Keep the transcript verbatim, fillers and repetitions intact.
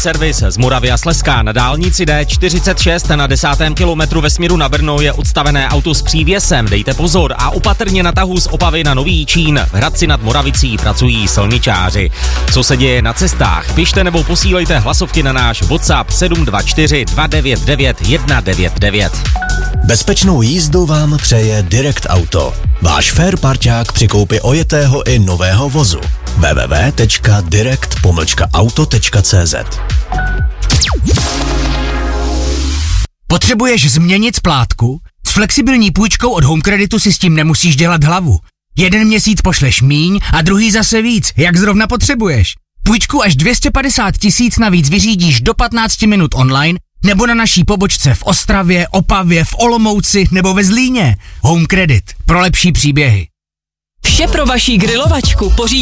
servis z Moravy a Slezska. Na dálnici D čtyřicet šest na desátém kilometru ve směru na Brno je odstavené auto s přívěsem. Dejte pozor a opatrně na tahu z Opavy na Nový Jičín. V Hradci nad Moravicí pracují silničáři. Co se děje na cestách? Pište nebo posílejte hlasovky na náš WhatsApp sedm dva čtyři dva devět devět jedna devět devět. Bezpečnou jízdu vám přeje Direct Auto. Váš fair parťák při koupi ojetého i nového vozu. w w w tečka direct pomlčka auto tečka cé zet. Potřebuješ změnit splátku? S flexibilní půjčkou od Home Creditu si s tím nemusíš dělat hlavu. Jeden měsíc pošleš míň a druhý zase víc, jak zrovna potřebuješ. Půjčku až dvě stě padesát tisíc navíc vyřídíš do patnácti minut online nebo na naší pobočce v Ostravě, Opavě, v Olomouci nebo ve Zlíně. Home Credit. Pro lepší příběhy. Vše pro vaši grilovačku pořídí